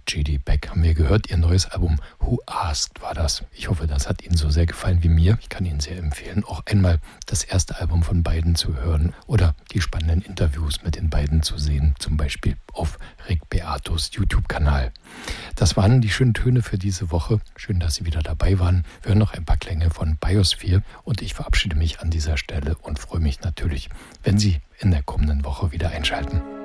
J.D. Beck haben wir gehört. Ihr neues Album Who Asked war das. Ich hoffe, das hat Ihnen so sehr gefallen wie mir. Ich kann Ihnen sehr empfehlen, auch einmal das erste Album von beiden zu hören oder die spannenden Interviews mit den beiden zu sehen, zum Beispiel auf Rick Beatos YouTube-Kanal. Das waren die schönen Töne für diese Woche. Schön, dass Sie wieder dabei waren. Wir hören noch ein paar Klänge von Biosphere und ich verabschiede mich an dieser Stelle und freue mich natürlich, wenn Sie in der kommenden Woche wieder einschalten.